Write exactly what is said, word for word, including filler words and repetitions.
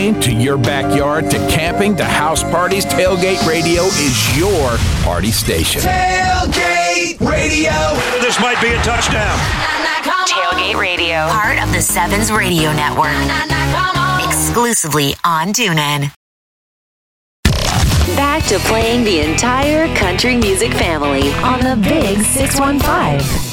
To your backyard, to camping, to house parties, Tailgate Radio is your party station. Tailgate Radio. This might be a touchdown. Tailgate Radio, part of the Sevens Radio Network. Exclusively on TuneIn. Back to playing the entire country music family on the Big six one five.